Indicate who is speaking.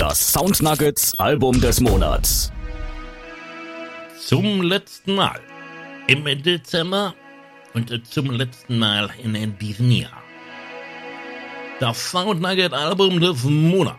Speaker 1: Das Soundnuggets Album des Monats.
Speaker 2: Zum letzten Mal im Dezember und zum letzten Mal in diesem Jahr. Das Soundnugget Album des Monats.